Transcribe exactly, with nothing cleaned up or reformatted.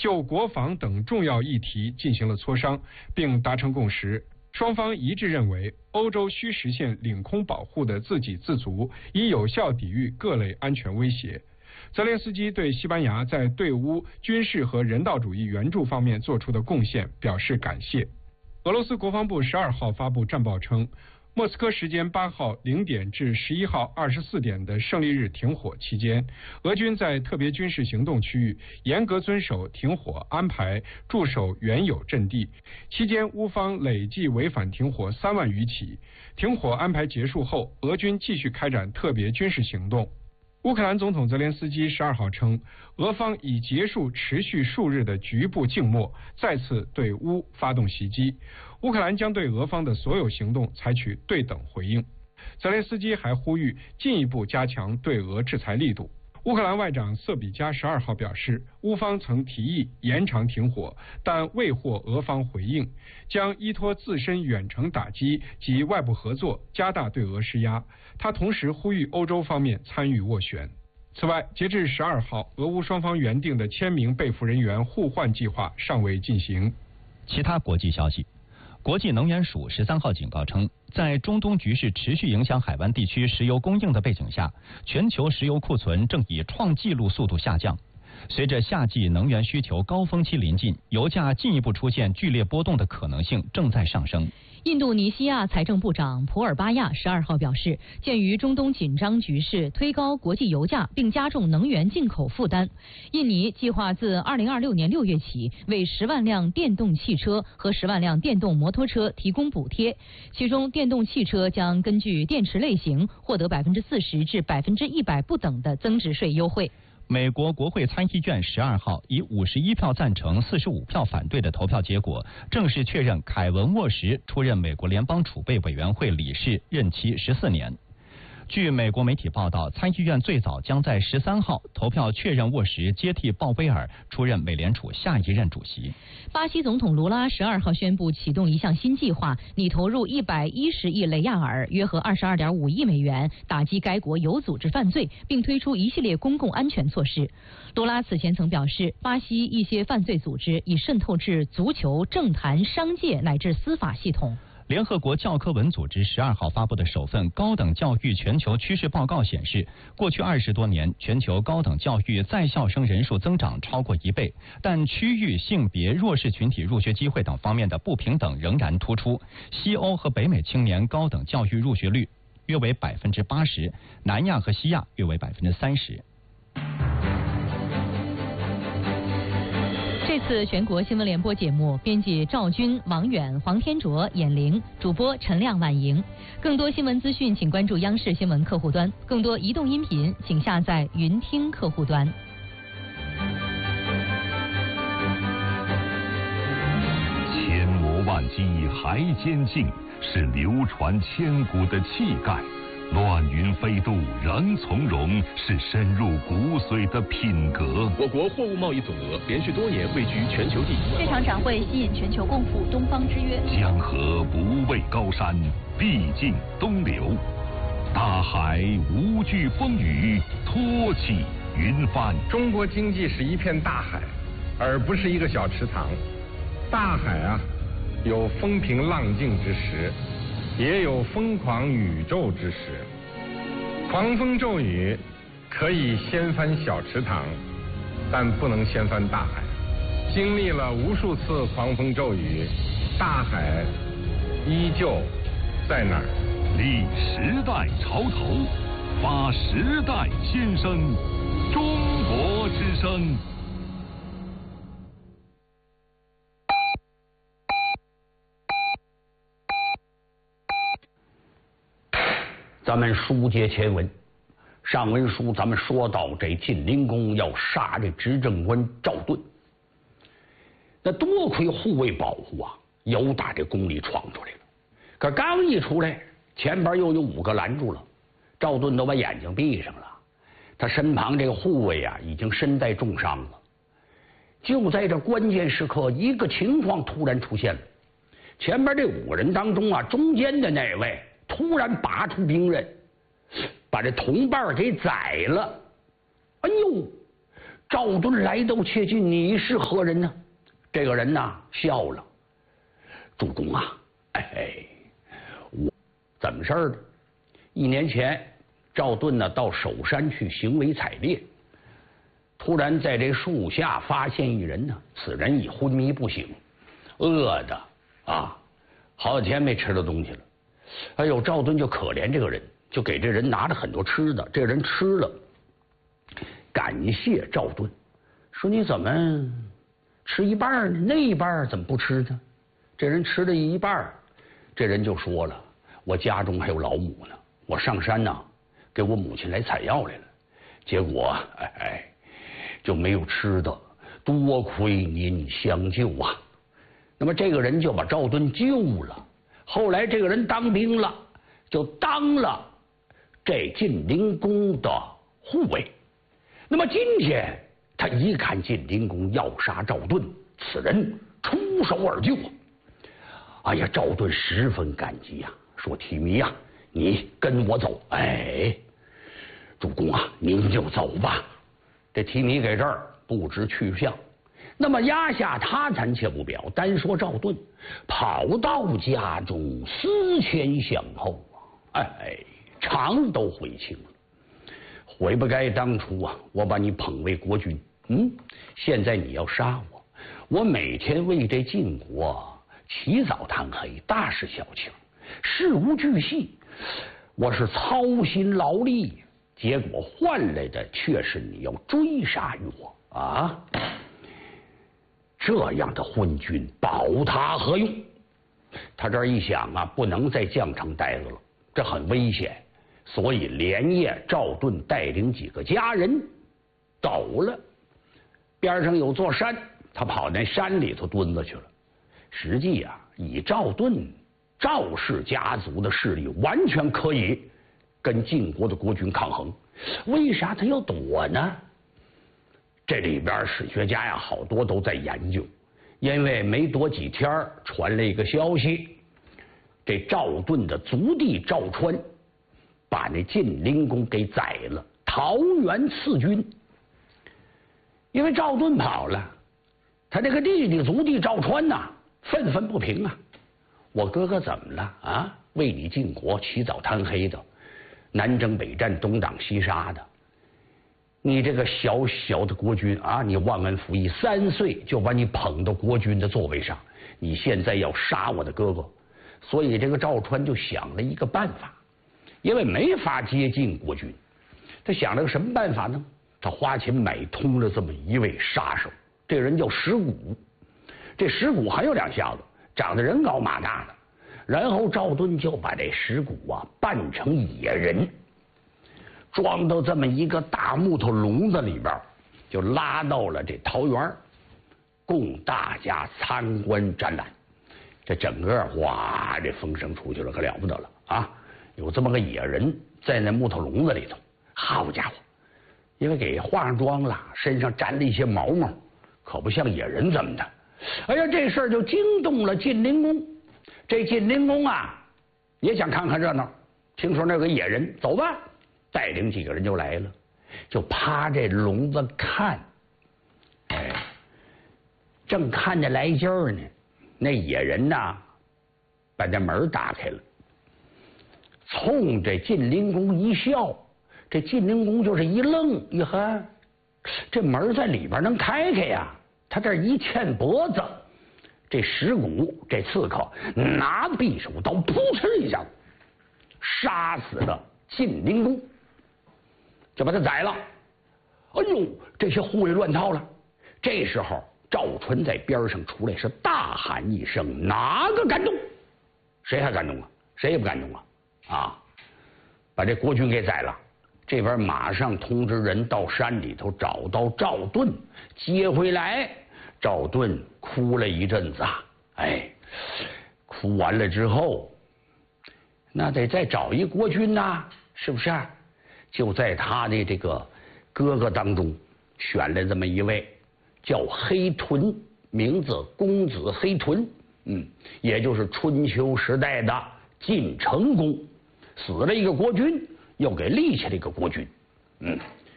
就国防等重要议题进行了磋商，并达成共识。双方一致认为，欧洲需实现领空保护的自给自足，以有效抵御各类安全威胁。泽连斯基对西班牙在对乌军事和人道主义援助方面做出的贡献表示感谢。俄罗斯国防部十二号发布战报称，莫斯科时间八号零点至十一号二十四点的胜利日停火期间，俄军在特别军事行动区域严格遵守停火安排，驻守原有阵地。期间，乌方累计违反停火三万余起。停火安排结束后，俄军继续开展特别军事行动。乌克兰总统泽连斯基十二号称，俄方已结束持续数日的局部静默，再次对乌发动袭击。乌克兰将对俄方的所有行动采取对等回应。泽连斯基还呼吁进一步加强对俄制裁力度。乌克兰外长瑟比加十二号表示，乌方曾提议延长停火，但未获俄方回应，将依托自身远程打击及外部合作，加大对俄施压。他同时呼吁欧洲方面参与斡旋。此外，截至十二号，俄乌双方原定的千名被俘人员互换计划尚未进行。 其他国际消息，国际能源署十三号警告称，在中东局势持续影响海湾地区石油供应的背景下，全球石油库存正以创纪录速度下降。随着夏季能源需求高峰期临近，油价进一步出现剧烈波动的可能性正在上升。 印度尼西亚财政部长普尔巴亚十二号表示，鉴于中东紧张局势推高国际油价并加重能源进口负担，印尼计划自二零二六年六月起为十万辆电动汽车和十万辆电动摩托车提供补贴，其中电动汽车将根据电池类型获得百分之四十至百分之一百不等的增值税优惠。 美国国会参议院十二号以五十一票赞成、四十五票反对的投票结果，正式确认凯文沃什出任美国联邦储备委员会理事，任期十四年。据美国媒体报道，参议院最早将在十三号投票确认沃什接替鲍威尔出任美联储下一任主席。 巴西总统卢拉十二号宣布启动一项新计划，拟投入一百一十亿雷亚尔，约合二十二点五亿美元，打击该国有组织犯罪，并推出一系列公共安全措施。卢拉此前曾表示，巴西一些犯罪组织已渗透至足球、政坛、商界乃至司法系统。 联合国教科文组织十二号发布的首份高等教育全球趋势报告显示，过去二十多年，全球高等教育在校生人数增长超过一倍，但区域、性别、弱势群体入学机会等方面的不平等仍然突出。西欧和北美青年高等教育入学率约为百分之八十，南亚和西亚约为百分之三十。 这次全国新闻联播节目，编辑赵军、王远、黄天卓、闫玲，主播陈亮、婉莹。更多新闻资讯，请关注央视新闻客户端；更多移动音频，请下载云听客户端。 千磨万击还坚劲，是流传千古的气概。乱云飞渡仍从容，是深入骨髓的品格。 我国货物贸易总额连续多年位居全球第一。 这场展会吸引全球共赴东方之约。 江河不畏高山，必尽东流。大海无惧风雨，托起云帆。 中国经济是一片大海，而不是一个小池塘。大海啊，有风平浪静之时，也有疯狂宇宙之时。狂风骤雨可以掀翻小池塘，但不能掀翻大海。经历了无数次狂风骤雨，大海依旧在那儿。 立时代潮头，发时代新声，中国之声。 咱们书接前文，上文书咱们说到这晋灵公要杀这执政官赵盾，那多亏护卫保护啊，由打这宫里闯出来了。可刚一出来，前边又有五个拦住了，赵盾都把眼睛闭上了。他身旁这个护卫啊，已经身带重伤了。就在这关键时刻，一个情况突然出现了。前边这五个人当中啊，中间的那位突然拔出兵刃，把这同伴给宰了。哎呦， 赵盾来到切近，你是何人呢？这个人呐笑了，主公啊，哎，我怎么事儿呢？一年前，赵盾呢到首山去行为采猎，突然在这树下发现一人呢，此人已昏迷不醒，饿的啊，好几天没吃到东西了。哎呦，赵盾就可怜这个人，就给这人拿了很多吃的，这人吃了，感谢赵盾，说你怎么吃一半呢？那一半怎么不吃呢？这人吃了一半，这人就说了，我家中还有老母呢，我上山呢给我母亲来采药来了，结果哎哎就没有吃的，多亏您相救啊。那么这个人就把赵盾救了，后来这个人当兵了，就当了这晋灵公的护卫。那么今天他一看晋灵公要杀赵盾，此人出手而救。哎呀，赵盾十分感激呀、啊，说提弥呀、啊，你跟我走。哎，主公啊，您就走吧。这提弥给这儿不知去向。那么压下他暂且不表，单说赵盾跑到家中，思前想后啊，哎，肠都悔青了。悔不该当初啊，我把你捧为国君，嗯，现在你要杀我，我每天为这晋国起早贪黑，大事小情，事无巨细，我是操心劳力，结果换来的却是你要追杀于我啊！这样的昏君保他何用？他这一想啊，不能在绛城待着了，这很危险，所以连夜赵盾带领几个家人走了。边上有座山，他跑那山里头蹲着去了。实际啊，以赵盾赵氏家族的势力，完全可以跟晋国的国君抗衡。为啥他要躲呢？这里边史学家呀，好多都在研究。因为没多几天，传来一个消息，这赵盾的族弟赵川把那晋灵公给宰了，桃园赐君。因为赵盾跑了，他这个弟弟族弟赵川呐，愤愤不平啊！我哥哥怎么了啊？为你晋国起早贪黑的，南征北战，东挡西杀的。你这个小小的国君啊，你忘恩负义，三岁就把你捧到国君的座位上，你现在要杀我的哥哥，所以这个赵川就想了一个办法，因为没法接近国君，他想了个什么办法呢？他花钱买通了这么一位杀手，这人叫石鼓，这石鼓很有两下子，长得人高马大的，然后赵盾就把这石鼓啊扮成野人，装到这么一个大木头笼子里边，就拉到了这桃园，供大家参观展览。这整个哇，这风声出去了，可了不得了啊！有这么个野人在那木头笼子里头，好家伙，因为给化上妆了，身上沾了一些毛毛，可不像野人怎么的。哎呀，这事儿就惊动了晋灵公。这晋灵公啊，也想看看热闹，听说那有个野人，走吧。带领几个人就来了，就趴这笼子看，哎，正看着来劲儿呢，那野人呐，把这门打开了，冲这晋灵公一笑，这晋灵公就是一愣，一看这门在里边能开开呀，他这一欠脖子，这石鼓这刺客拿匕首刀，扑哧一下杀死了晋灵公。就把他宰了。哎呦，这些护卫乱套了。这时候赵川在边上出来，是大喊一声：“哪个敢动？”谁还敢动啊？谁也不敢动啊！啊，把这国君给宰了。这边马上通知人到山里头找到赵盾，接回来。赵盾哭了一阵子啊，哎，哭完了之后，那得再找一国君呐，是不是啊？就在他的这个哥哥当中选了这么一位，叫黑豚，名字公子黑豚，嗯，也就是春秋时代的晋成公，死了一个国君，又给立起了一个国君，嗯。